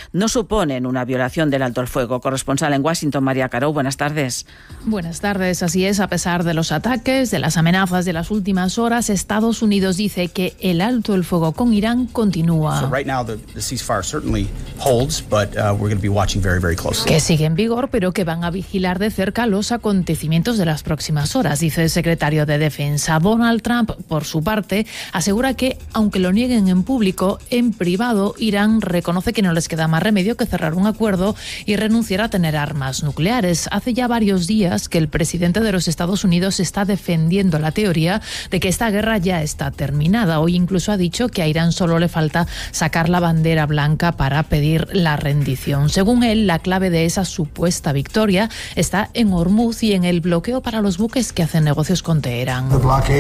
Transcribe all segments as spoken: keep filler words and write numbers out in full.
no suponen una violación del alto el fuego. Corresponsal en Washington, María Caró, buenas tardes. Buenas tardes, así es. A pesar de los ataques, de las amenazas de las últimas horas, Estados Unidos dice que el alto el fuego con Irán continúa. So right now the, the ceasefire certainly holds, but uh, we're going to be watching very, very closely. Que sigue en vigor, pero que van a vigilar de cerca los acontecimientos de las próximas horas, dice el secretario de Defensa. Donald Trump, por su parte, asegura que, aunque lo nieguen en público, en privado, Irán reconoce que no les queda más remedio que cerrar un acuerdo y renunciar a tener armas nucleares. Hace ya varios días que el presidente de los Estados Unidos está defendiendo la teoría de que esta guerra ya está terminada. Hoy incluso ha dicho que a Irán solo le falta sacar la bandera blanca para pedir la rendición. Según él, la clave de esa supuesta victoria está en Hormuz y en el bloqueo para los buques que hacen negocios con Teherán.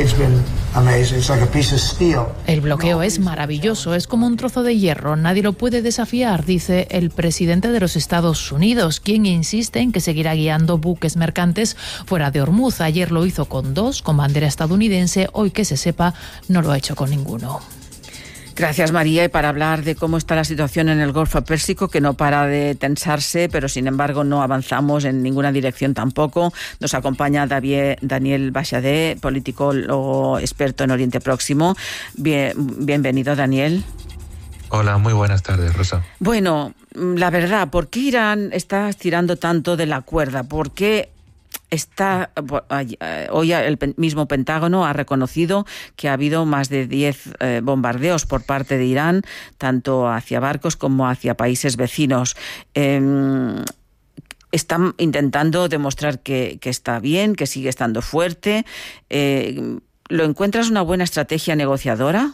El bloqueo es maravilloso, es como un trozo de hierro, nadie lo puede desafiar, dice el presidente de los Estados Unidos, quien insiste en que seguirá guiando buques mercantes fuera de Hormuz. Ayer lo hizo con dos, con bandera estadounidense, hoy que se sepa no lo ha hecho con ninguno. Gracias, María. Y para hablar de cómo está la situación en el Golfo Pérsico, que no para de tensarse, pero sin embargo no avanzamos en ninguna dirección tampoco, nos acompaña David, Daniel Bachadé, politicólogo experto en Oriente Próximo. Bien, bienvenido, Daniel. Hola, muy buenas tardes, Rosa. Bueno, la verdad, ¿por qué Irán está estirando tanto de la cuerda? ¿Por qué está hoy el mismo Pentágono ha reconocido que ha habido más de diez eh, bombardeos por parte de Irán, tanto hacia barcos como hacia países vecinos? Eh, están intentando demostrar que, que está bien, que sigue estando fuerte. Eh, ¿Lo encuentras una buena estrategia negociadora?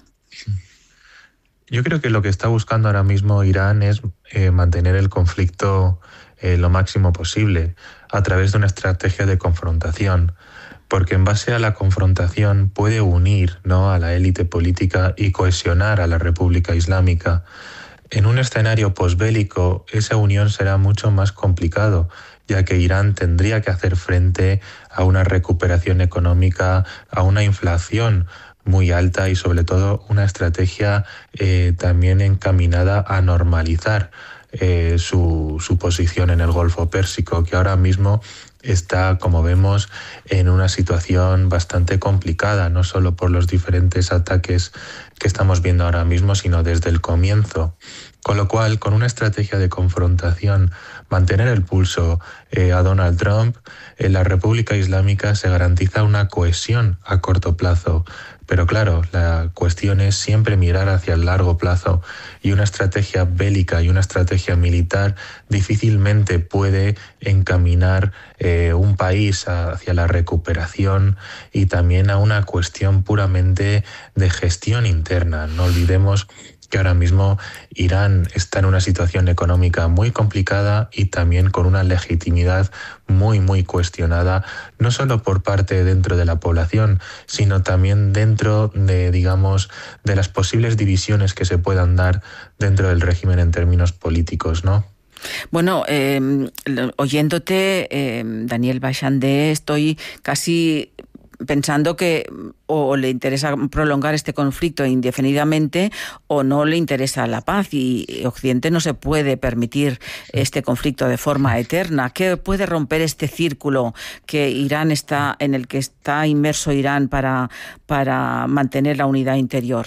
Yo creo que lo que está buscando ahora mismo Irán es eh, mantener el conflicto eh, lo máximo posible a través de una estrategia de confrontación, porque en base a la confrontación puede unir, ¿no?, a la élite política y cohesionar a la República Islámica. En un escenario posbélico, esa unión será mucho más complicado, ya que Irán tendría que hacer frente a una recuperación económica, a una inflación muy alta y sobre todo una estrategia eh, también encaminada a normalizar eh, su, su posición en el Golfo Pérsico, que ahora mismo está, como vemos, en una situación bastante complicada, no solo por los diferentes ataques que estamos viendo ahora mismo, sino desde el comienzo. Con lo cual, con una estrategia de confrontación, mantener el pulso eh, a Donald Trump, en la República Islámica se garantiza una cohesión a corto plazo. Pero claro, la cuestión es siempre mirar hacia el largo plazo, y una estrategia bélica y una estrategia militar difícilmente puede encaminar eh, un país hacia la recuperación y también a una cuestión puramente de gestión interna. No olvidemos que ahora mismo Irán está en una situación económica muy complicada y también con una legitimidad muy, muy cuestionada, no solo por parte dentro de la población, sino también dentro de, digamos, de las posibles divisiones que se puedan dar dentro del régimen en términos políticos, ¿no? Bueno, eh, oyéndote, eh, Daniel Bachadé, estoy casi pensando que o le interesa prolongar este conflicto indefinidamente o no le interesa la paz, y Occidente no se puede permitir este conflicto de forma eterna. ¿Qué puede romper este círculo que Irán está, en el que está inmerso Irán para, para mantener la unidad interior?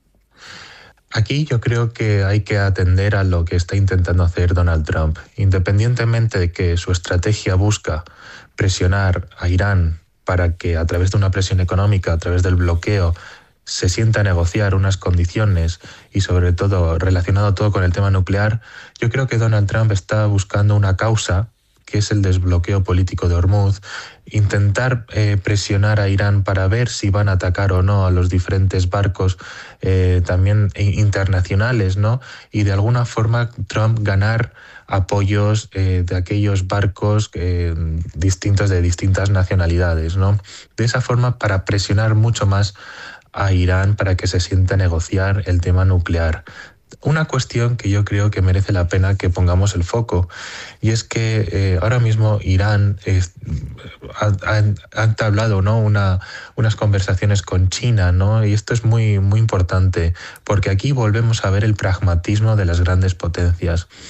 Aquí yo creo que hay que atender a lo que está intentando hacer Donald Trump. Independientemente de que su estrategia busca presionar a Irán para que a través de una presión económica, a través del bloqueo, se sienta a negociar unas condiciones y sobre todo relacionado todo con el tema nuclear, yo creo que Donald Trump está buscando una causa, que es el desbloqueo político de Hormuz, intentar eh, presionar a Irán para ver si van a atacar o no a los diferentes barcos eh, también internacionales, ¿no? Y de alguna forma Trump ganar apoyos eh, de aquellos barcos eh, distintos de distintas nacionalidades, ¿no? De esa forma, para presionar mucho más a Irán para que se sienta a negociar el tema nuclear. Una cuestión que yo creo que merece la pena que pongamos el foco, y es que eh, ahora mismo Irán es, ha, ha, ha entablado, ¿no?, una, unas conversaciones con China, ¿no? Y esto es muy, muy importante, porque aquí volvemos a ver el pragmatismo de las grandes potencias.